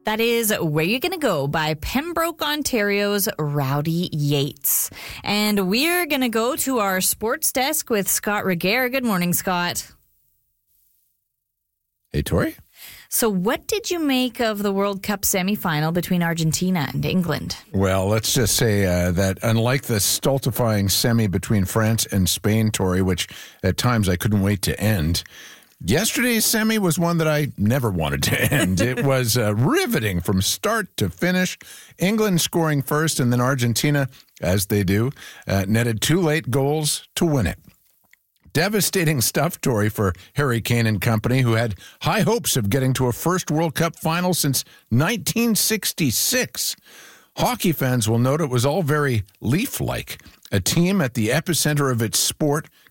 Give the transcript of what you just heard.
That is Where You Gonna Go by Pembroke, Ontario's Rowdy Yates. And we're going to go to our sports desk with Scott Regehr. Good morning, Scott. Hey, Tori. So what did you make of the World Cup semifinal between Argentina and England? Well, let's just say that unlike the stultifying semi between France and Spain, Tori, which at times I couldn't wait to end, yesterday's semi was one that I never wanted to end. It was riveting from start to finish. England scoring first, and then Argentina, as they do, netted 2 late goals to win it. Devastating stuff, Tori, for Harry Kane and company, who had high hopes of getting to a first World Cup final since 1966. Hockey fans will note it was all very Leaf-like. A team at the epicenter of its sport